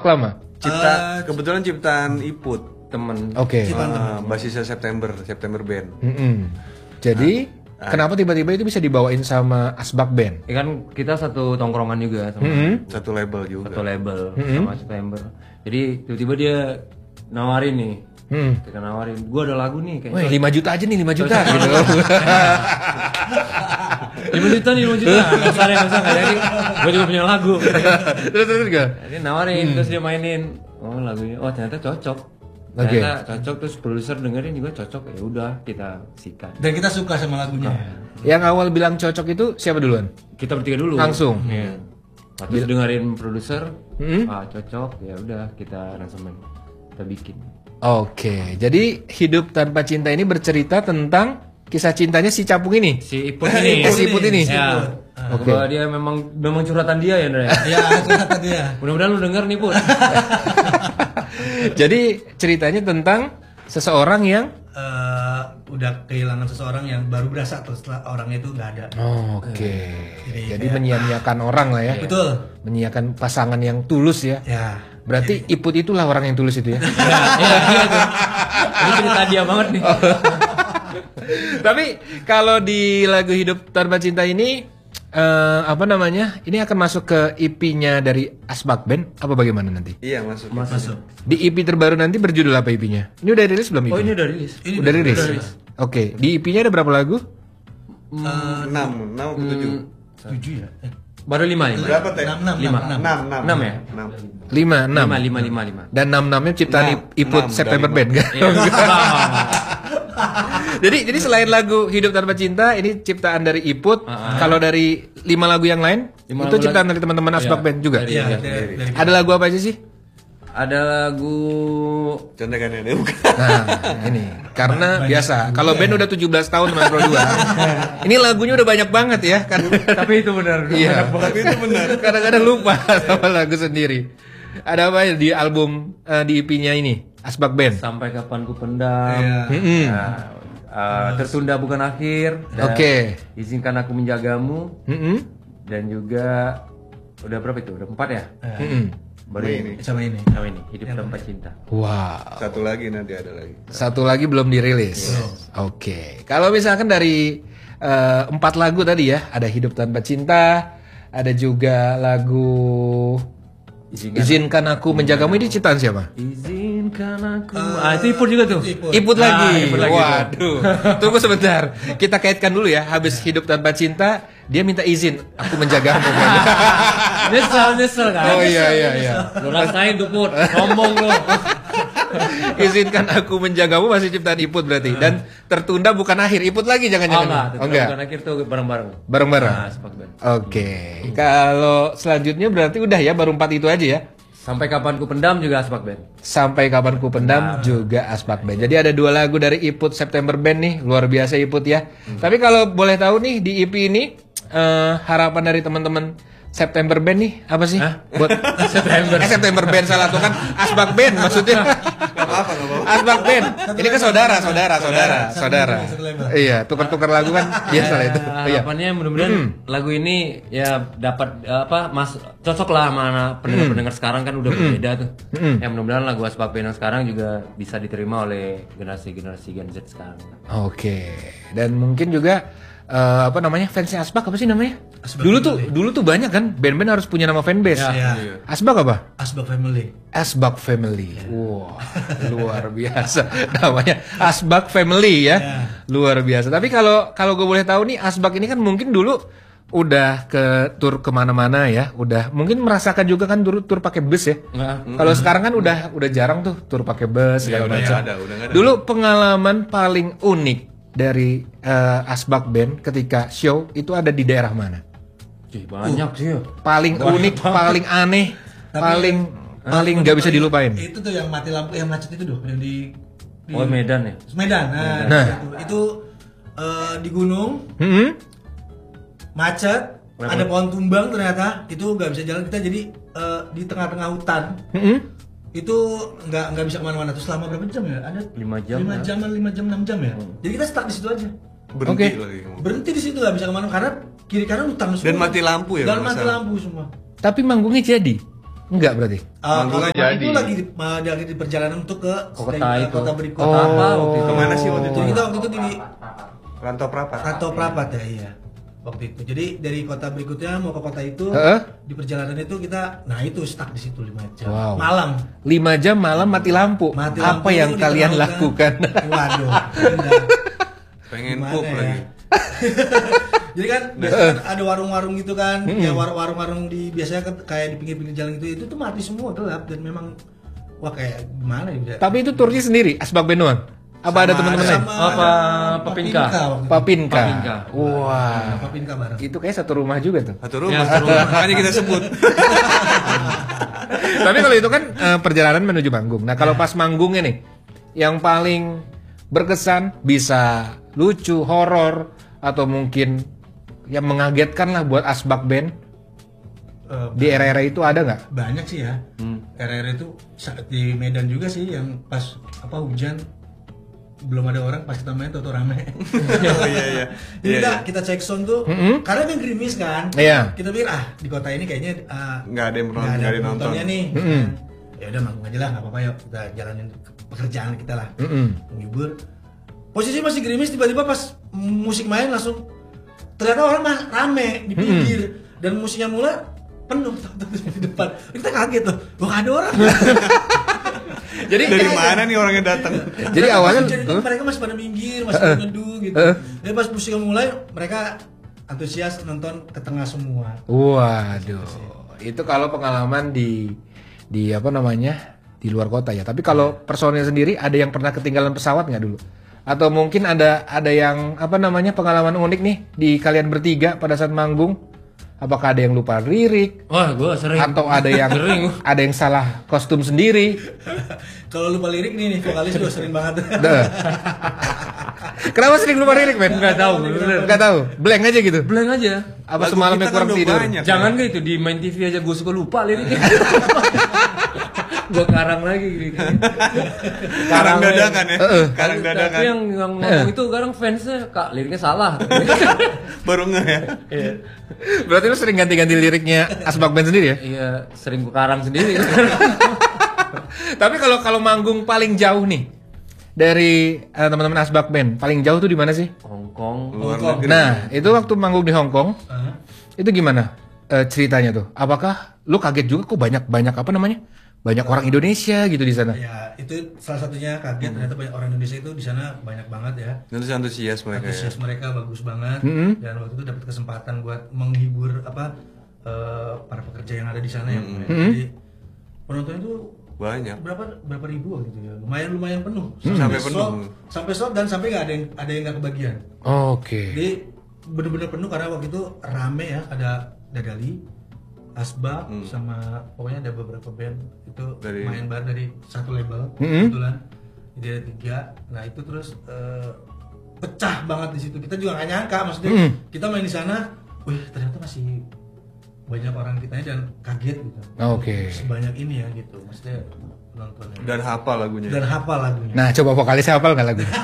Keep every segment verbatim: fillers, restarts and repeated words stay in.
Asbak lama? Cipta Uh, kebetulan ciptaan Iput. Temen. Oke. Ciptaan Uh, temen. basisnya September, September Band. Mm-mm. Jadi Ah. kenapa tiba-tiba itu bisa dibawain sama Asbak Band? Ya kan kita satu tongkrongan juga sama Mm-mm. Satu label juga. satu label Mm-hmm. sama September. Jadi tiba-tiba dia nawarin nih. Hmm. Kita nawarin, gua ada lagu nih Wih, kayaknya. lima juta aja nih, lima juta gitu. lima juta nih, lima juta. Kasar ya, masa nggak jadi. Gua juga punya lagu. Terus terus gak? Jadi nawarin, terus dia mainin. Oh lagunya, oh ternyata cocok. Oke. Ternyata cocok, terus produser dengerin juga cocok. Ya udah kita sikat. Dan kita suka sama lagunya. Yang awal bilang cocok itu siapa duluan? Kita bertiga dulu. Langsung? Iya. Terus dengerin produser, Hmm? ah cocok, ya udah kita aransemen, kita bikin. Oke, jadi Hidup Tanpa Cinta ini bercerita tentang kisah cintanya si Capung ini. Si Iput ini. Eh, si Iput ini. Ya. Oke. Bahwa dia memang memang curhatan dia ya, Ndra. Ya, itu kata dia. Mudah-mudahan lu denger nih, Put. Jadi ceritanya tentang seseorang yang Eh, udah kehilangan seseorang yang baru berasa setelah orangnya itu nggak ada. Oke. Jadi Jadi kayak- menyia-nyiakan orang lah ya. Betul. Menyiakan pasangan yang tulus ya. Ya. Berarti Iput itulah orang yang tulus itu ya. Iya, dia tuh. Ini cerita dia banget nih. Tapi kalau di lagu Hidup Tanpa Cinta ini eh, apa namanya? Ini akan masuk ke E P-nya dari Asbak Band apa bagaimana nanti? Iya, masuk. Masuk. Di E P terbaru nanti berjudul apa E P-nya? Ini udah rilis belum E P? Oh, ini udah rilis. Ini udah rilis. udah rilis. Oke, di E P-nya ada berapa lagu? enam, enam atau tujuh? Tujuh ya. Eh, Baru lima ya? Berapa teh? enam, enam, Lima. enam. Enam, enam. Enam ya? Enam. Lima, enam. Lima, lima, lima, lima. Dan enam-enamnya ciptaan Enam, Ip- Iput enam, September dari Band kan? Iya. jadi jadi selain lagu Hidup Tanpa Cinta ini ciptaan dari Iput. Ah, ah. Kalau dari lima lagu yang lain Lima itu lagu ciptaan lagi. dari teman-teman Asbak Iya, Band juga. dari- Iya, Iya, dari, dari Ada lagu apa aja sih? Ada lagu Contekannya dia bukan. Nah, ini karena biasa kalau band udah tujuh belas tahun sama Pro dua. Ini lagunya udah banyak banget ya kan. tapi itu benar. Iya. Tapi itu benar. Kadang-kadang lupa sama lagu sendiri. Ada apa ya di album eh, di E P-nya ini? Asbak Band. Sampai kapan ku pendam. Iya. Mm-mm. Nah, uh, tertunda bukan akhir. Dan Oke. Izinkan aku menjagamu Mm-mm. dan juga udah berapa itu? Udah empat ya? Mm-mm. Baru Ini. ini. sama ini. Sama ini, hidup tanpa cinta. Wow. Satu lagi nanti ada lagi. Satu lagi belum dirilis. Oke. Kalau misalkan dari eh, empat lagu tadi ya, ada Hidup Tanpa Cinta, ada juga lagu Izinkan, Izinkan Aku Menjagamu, ini ciptaan siapa? Izinkan aku. ah, itu Iput juga tuh. Iput. Iput lagi. Ah, Iput lagi tuh. Waduh. Tunggu sebentar. Kita kaitkan dulu ya. Habis Hidup Tanpa Cinta, dia minta izin aku menjagamu. Nyesel, nyesel kan? Oh iya iya iya. Lu rasain tuh Put, ngomong lu. Izinkan Aku Menjagamu masih ciptaan Iput berarti. Dan tertunda bukan akhir. Iput lagi Oh jangan-jangan. enggak, Oh enggak. bukan akhir tuh bareng-bareng. Bareng-bareng. Nah, Asbak Band. Oke. Kalau selanjutnya berarti udah ya baru empat itu aja ya. Sampai kapan ku pendam juga Asbak Band. Sampai Kapan Ku Pendam juga Asbak Band. Jadi ada dua lagu dari Iput September Band nih, luar biasa Iput ya. Tapi kalau boleh tahu nih di E P ini eh, harapan dari teman-teman September Band nih apa sih? Buat September. Eh, September Band salah tuh kan Asbak Band maksudnya. Gak apa-apa, gak apa-apa. Asbak Band. Ini kan saudara, saudara, saudara, saudara. Satu label. Iya, tukar-tukar lagu kan biasa lah itu. Ya, Iya. harapannya mudah-mudahan lagu ini ya dapat eh, apa mas cocok lah sama anak pendengar-pendengar sekarang kan udah berbeda tuh. Ya mudah-mudahan lagu Asbak Band yang sekarang juga bisa diterima oleh generasi-generasi Gen Z sekarang. Oke. Dan mungkin juga eh, apa namanya fansnya Asbak apa sih namanya? Asbak dulu tuh Family. dulu tuh banyak kan band-band harus punya nama fanbase. Ya. Asbak apa? Asbak Family. Asbak Family. Wah, luar biasa namanya Asbak Family ya. Ya. Luar biasa. Tapi kalau kalau gue boleh tahu nih Asbak ini kan mungkin dulu udah ke tur kemana-mana ya, udah mungkin merasakan juga kan tur tur pakai bus ya. Nah, Kalau sekarang kan udah udah jarang tuh tur pakai bus Ya, segala udah macam. nggak ada, udah nggak ada. Dulu pengalaman paling unik dari eh, Asbak Band ketika show itu ada di daerah mana? Cih, banyak sih ya. Paling unik, paling aneh, Tapi- paling paling nggak bisa dilupain. Itu tuh yang mati lampu, yang macet itu tuh, yang di, di Oh Medan ya. Medan. Nah, Nah. itu, itu eh, di gunung, Hmm? macet, Kenapa? ada pohon tumbang ternyata, itu nggak bisa jalan kita jadi eh, di tengah-tengah hutan. Hmm? Itu nggak nggak bisa kemana-mana. Terus selama berapa jam ya? Ada Lima jam, lima ya? jam, lima jam, enam jam ya. Jadi kita stuck di situ aja. Berhenti Oke. lagi. Berhenti di situ nggak bisa kemana karena kiri kanan hutan semua. Dan mati lampu ya, Dan kalau mati nggak salah. lampu semua. Tapi manggungnya jadi. Enggak berarti. Uh, Manggungnya kalau jadi. itu lagi di, uh, lagi di perjalanan untuk ke Kota stage- itu. kota berikut. Oh. Apa waktu itu? Kemana sih waktu itu? Jadi kita waktu itu di Rantau Prapat. Rantau Prapat ya, iya. Waktu itu. Jadi dari kota berikutnya mau ke kota itu, Heeh. di perjalanan itu kita, nah itu stuck di situ lima jam. Wow. Malam. lima jam malam mati lampu. Mati Apa lampu yang itu kalian diperlukan. lakukan? Waduh. indah. Pengen Gimana pup ya? lagi. Jadi kan biasanya kan ada warung-warung gitu kan, ya war- warung-warung di biasanya kan kayak di pinggir-pinggir jalan gitu, itu tuh mati semua gelap dan memang wah kayak gimana ya? Tapi itu turnya sendiri, Asbak Band doang? Apa ada Sama- teman-teman lain? sama Apa ada Papinka? waktu itu. Papinka. Papinka. Wah. Papinka bareng. Itu kayak satu rumah juga tuh. Satu rumah, Ya, satu rumah. Makanya kita sebut. Tapi kalau itu kan eh, perjalanan menuju manggung. Nah, kalau pas manggungnya nih, yang paling berkesan bisa lucu, horor, atau mungkin yang mengagetkan lah buat Asbak Band Eh, di era-era itu ada nggak? banyak sih ya. Era-era itu saat di Medan juga sih yang pas apa hujan belum ada orang pas kita main tuh rame. Oh iya iya. Jadi Iya, kita, iya. kita cek sound tuh Mm-mm. karena yang gerimis kan. Iya. Kita pikir ah di kota ini kayaknya ah, Nggak ada yang nggak penonton, nggak ada yang nonton. penontonnya nih. Mm-mm. Ya udah manggung aja lah, nggak apa-apa yuk kita jalanin pekerjaan kita lah. Mm-mm. Menghibur. Posisi masih gerimis, tiba-tiba pas musik main langsung ternyata orang mah rame di pinggir dan musiknya mulai penuh di depan. Kita kaget tuh, wah nggak ada orang. Jadi Dari mana nih orangnya datang? Jadi awalnya Jadi huh? mereka masih pada minggir, masih pada nyeduh gitu. Uh. Jadi pas musiknya mulai, mereka antusias nonton ke tengah semua. Waduh, itu kalau pengalaman di di apa namanya di luar kota ya. Tapi kalau personil sendiri ada yang pernah ketinggalan pesawat nggak dulu? Atau mungkin ada ada yang apa namanya pengalaman unik nih di kalian bertiga pada saat manggung? Apakah ada yang lupa lirik? Wah, gua sering. Atau ada yang Sering. ada yang salah kostum sendiri? Kalau lupa lirik nih, nih vokalis juga sering banget. Duh. Kenapa sering lupa lirik, men? Nggak tahu, bener. Nggak tahu. Blank aja gitu. Blank aja. Apa Lagu semalamnya kita kan kurang udah tidur? banyak. Jangan kayak itu di main T V aja gue suka lupa liriknya. Gue karang lagi gitu. Karang dadakan ya. Heeh. Karang dadakan. Tapi yang yang ngomong itu kadang fansnya kak liriknya salah. Baru nggak ya? Berarti lu sering ganti-ganti liriknya Asbak Band sendiri ya? Iya, sering gue karang sendiri. Tapi kalau kalau manggung paling jauh nih dari eh, teman-teman Asbak Band, paling jauh tuh di mana sih? Hongkong. Luar Hongkong. negeri. Nah, itu waktu manggung di Hong Kong, Hah? itu gimana eh, ceritanya tuh? Apakah lu kaget juga kok banyak-banyak apa namanya? Banyak orang Indonesia gitu di sana? Ya itu salah satunya kaget ternyata banyak orang Indonesia itu di sana banyak banget ya. Nanti antusias mereka ya. Antusias mereka bagus banget Mm-mm. dan waktu itu dapat kesempatan buat menghibur apa eh, para pekerja yang ada di sana ya. Mm-mm. Jadi penonton itu Banyak. berapa berapa ribu waktu itu ya, lumayan lumayan penuh Sampai slot- penuh. sampai slot dan sampai nggak ada yang ada yang nggak kebagian. Oke. Jadi bener-bener penuh karena waktu itu rame ya, ada Dadali, Asbak, sama pokoknya ada beberapa band itu Dari- main bareng dari satu label Mm-mm. kebetulan. Jadi ada tiga. Nah itu terus eh, pecah banget di situ. Kita juga nggak nyangka, maksudnya Mm. kita main di sana, wih ternyata masih banyak orang kitanya dan kaget gitu. Oke. Sebanyak ini ya gitu, maksudnya penontonnya. Dan hafal lagunya. Dan hafal lagunya. Nah, coba vokalisnya hafal nggak lagu?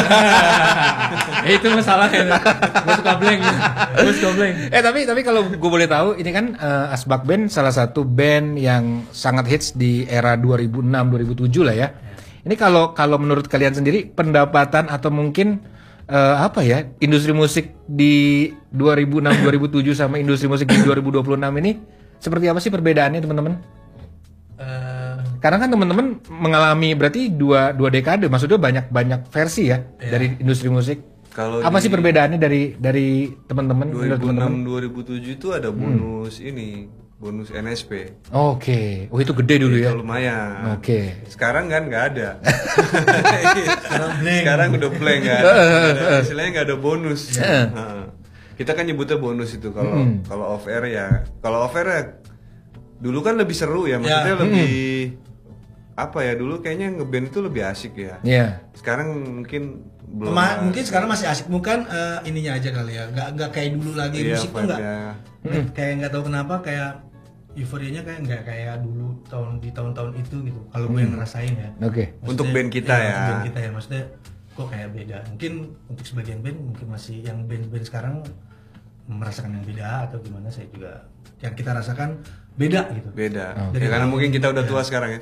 Eh, itu masalahnya. Gue suka blank. Gue suka blank. Eh tapi tapi kalau gue boleh tahu, ini kan eh, Asbak Band salah satu band yang sangat hits di era dua ribu enam dua ribu tujuh lah ya. Ini kalau kalau menurut kalian sendiri pendapatan atau mungkin eh, apa ya industri musik di dua ribu enam dua ribu tujuh sama industri musik di dua ribu dua puluh enam ini seperti apa sih perbedaannya teman-teman? Eh, Karena kan teman-teman mengalami berarti dua dua dekade, maksudnya banyak banyak versi ya Iya. dari industri musik. Kalau Apa di sih perbedaannya dari dari teman-teman? dua menurut ribu enam teman-teman? dua ribu tujuh itu ada bonus ini, bonus N S P. Oke, oh itu gede dulu ya. Itu lumayan. Oke. Sekarang kan nggak ada. Sekarang blank. Sekarang udah blank kan. Nggak ada- Istilahnya nggak ada bonus. Iya. Heeh. Kita kan nyebutnya bonus itu kalau Mm. kalau off air ya. Kalau off air ya dulu kan lebih seru ya, maksudnya Ya. lebih apa ya, dulu kayaknya ngeband itu lebih asik ya. Iya. Sekarang mungkin belum. Ma- mungkin sekarang masih asik, bukan eh, ininya aja kali ya, nggak nggak kayak dulu lagi. Iya, Musik tuh nggak vibe-nya. nggak- kayak nggak tahu kenapa kayak euforianya kayak nggak kayak dulu tahun di tahun-tahun itu gitu. Kalau gue yang ngerasain ya. Oke. Maksudnya- Untuk band kita iya, ya. Band kita ya, maksudnya kok kayak beda. Mungkin untuk sebagian band mungkin masih yang band-band sekarang merasakan yang beda atau gimana, saya juga yang kita rasakan beda gitu. Beda. Oh. Ya, karena mungkin kita udah tua sekarang ya.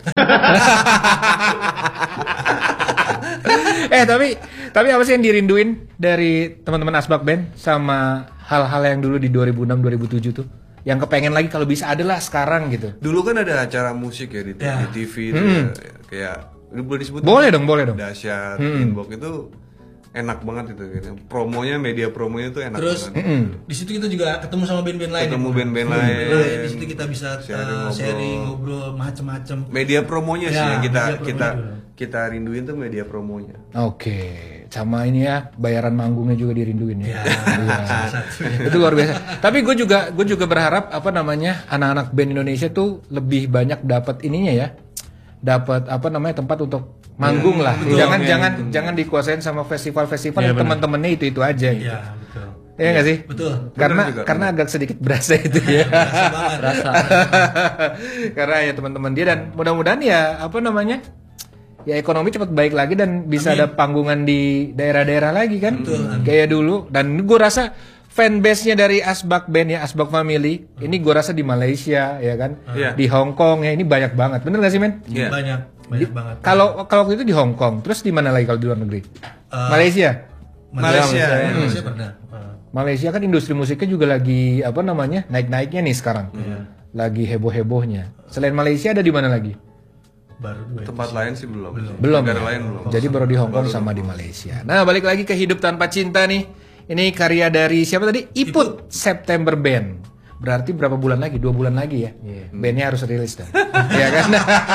eh tapi tapi apa sih yang dirinduin dari teman-teman Asbak Band sama hal-hal yang dulu di dua ribu enam dua ribu tujuh tuh? Yang kepengen lagi kalau bisa ada lah sekarang gitu. Dulu kan ada acara musik ya di, Ya. di T V itu ya, kayak ini boleh disebut Boleh dong, boleh dong. Dahsyat, Inbox itu enak banget itu gitu. Promonya, media promonya tuh enak Terus banget. di situ kita juga ketemu sama band-band lain. Ketemu ya. band-band Ketemu lain. band-band Di situ kita bisa Sharing, uh, ngobrol. sharing, ngobrol, macem-macem. Media promonya sih Ya, yang kita media promonya kita dulu. kita rinduin tuh media promonya. Oke, sama ini ya bayaran manggungnya juga dirinduin ya. Ya, Iya. salah satu. Itu luar biasa. Tapi gue juga gue juga berharap apa namanya anak-anak band Indonesia tuh lebih banyak dapat ininya ya, dapat apa namanya tempat untuk manggung lah. betul. jangan Ya, jangan betul. jangan dikuasain sama festival-festival Ya, yang benar. teman-temannya itu itu aja. Gitu. Iya, betul. Iya nggak sih? Betul. Karena juga, karena agak sedikit berasa itu ya. Rasa banget. Rasa. Karena ya teman-teman dia dan mudah-mudahan ya apa namanya ya ekonomi cepat baik lagi dan bisa ada panggungan di daerah-daerah lagi kan kayak dulu. Dan gue rasa fanbase-nya dari Asbak Band ya Asbak Family ini gue rasa di Malaysia ya kan, Iya. di Hong Kong ya ini banyak banget, bener gak sih men? Iya. Banyak, banyak banget. Kalau kalau waktu itu di Hong Kong, terus di mana lagi kalau di luar negeri? Eh, Malaysia. Malaysia. Malaysia, Malaysia pernah. Uh, Malaysia kan industri musiknya juga lagi apa namanya naik-naiknya nih sekarang, lagi heboh-hebohnya. Selain Malaysia ada di mana lagi? baru dua. Tempat lain sih belum. Belum. Negara ya? lain belum. Jadi baru di Hong Kong sama di Malaysia. Nah balik lagi ke Hidup Tanpa Cinta nih. Ini karya dari siapa tadi? Iput September Band. Berarti berapa bulan lagi? Dua bulan lagi ya. Bandnya harus rilis dah. Iya kan?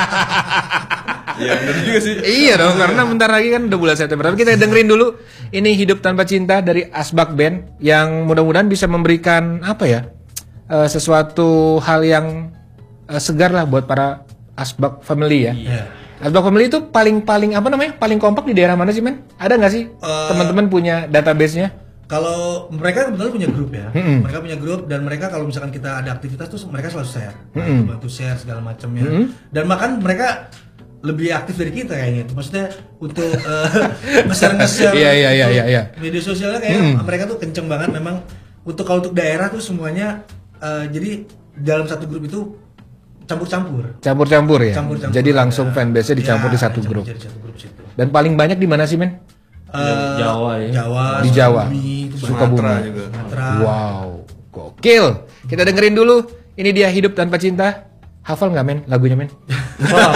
Iya benar juga sih. Iya dong, karena bentar lagi kan udah bulan September. Tapi kita dengerin dulu ini Hidup Tanpa Cinta dari Asbak Band yang mudah-mudahan bisa memberikan apa ya? eh, sesuatu hal yang eh, segar lah buat para Asbak Family ya. Iya. Asbak Family itu paling-paling apa namanya? Paling kompak di daerah mana sih, men? Ada nggak sih Eh, teman-teman punya database-nya? Kalau mereka kebetulan punya grup ya, mereka punya grup dan mereka kalau misalkan kita ada aktivitas tuh mereka selalu share, bantu share segala macamnya. Dan bahkan mereka lebih aktif dari kita kayaknya. Maksudnya untuk uh, nge-share nge-share Iya, iya, iya, untuk iya, iya. media sosialnya kayak mereka tuh kenceng banget memang. Untuk kalau untuk daerah tuh semuanya uh, jadi dalam satu grup itu campur-campur. Campur-campur ya. Campur-campur. Jadi langsung Ada- fanbase-nya dicampur Ya, di satu dicampur grup. Jadi satu grup situ. Dan paling banyak di mana sih, men? Eh, Jawa ya. Jawa, Di Jawa. Sukabumi, itu Sukabumi. Sumatera juga. Sumatera. Wow, gokil. Kita dengerin dulu. Ini dia Hidup Tanpa Cinta. Hafal nggak men lagunya men?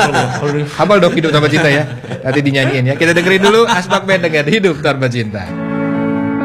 Hafal dong Hidup Tanpa Cinta ya. Nanti dinyanyiin ya. Kita dengerin dulu Asbak Band dengan Hidup Tanpa Cinta.